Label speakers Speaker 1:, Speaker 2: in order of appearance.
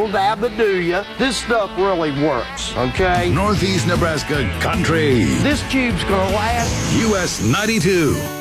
Speaker 1: old Abaduya. This stuff really works, okay?
Speaker 2: Northeast Nebraska country.
Speaker 1: This tube's gonna last.
Speaker 2: US 92.